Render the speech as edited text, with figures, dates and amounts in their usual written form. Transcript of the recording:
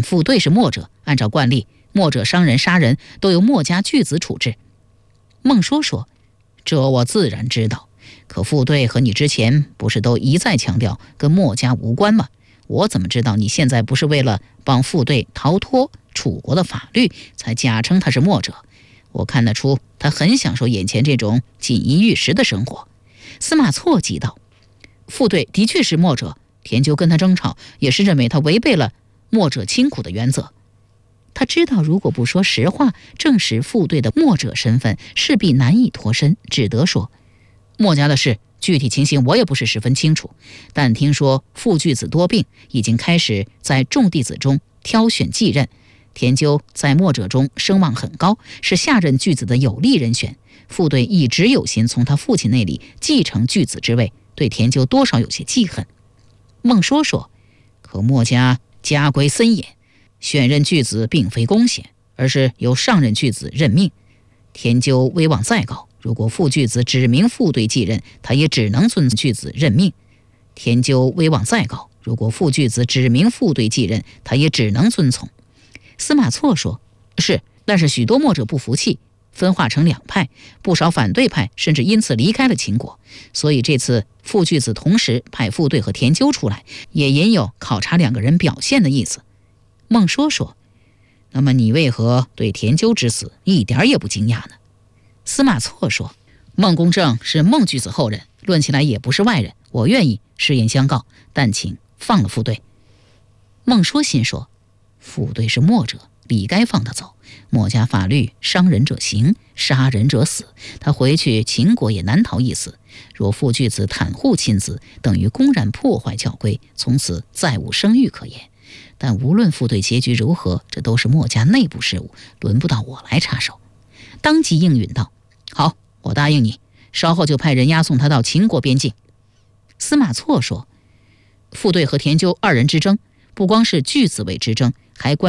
副队是墨者，按照惯例，墨者伤人杀人都由墨家巨子处置。孟说说，这我自然知道，可副队和你之前不是都一再强调跟墨家无关吗？我怎么知道你现在不是为了帮副队逃脱楚国的法律，才假称他是墨者？我看得出他很享受眼前这种锦衣玉食的生活。司马错急道，副队的确是墨者，田纠跟他争吵也是认为他违背了墨者清苦的原则。他知道如果不说实话，证实副队的墨者身份，势必难以脱身，只得说，墨家的事具体情形我也不是十分清楚，但听说傅巨子多病，已经开始在众弟子中挑选继任。田纠在墨者中声望很高，是下任巨子的有力人选。副队一直有心从他父亲那里继承巨子之位，对田纠多少有些记恨。孟说说，可墨家家规森严，选任巨子并非公选，而是由上任巨子任命。田纠威望再高，如果副巨子指明副队继任，他也只能遵巨子任命。田纠威望再高，如果副巨子指明副队继任，他也只能遵从。司马错说，是，但是许多墨者不服气，分化成两派，不少反对派甚至因此离开了秦国，所以这次傅巨子同时派副队和田纠出来，也隐有考察两个人表现的意思。孟说说，那么你为何对田纠之死一点也不惊讶呢？司马错说，孟公正是孟巨子后人，论起来也不是外人，我愿意实言相告，但请放了副队。孟说心说，副队是墨者，理该放他走。墨家法律，伤人者刑，杀人者死，他回去秦国也难逃一死。若傅巨子袒护亲子，等于公然破坏教规，从此再无声誉可言。但无论副队结局如何，这都是墨家内部事务，轮不到我来插手。当即应允道，好，我答应你，稍后就派人押送他到秦国边境。司马错说，副队和田纠二人之争，不光是巨子位之争，还关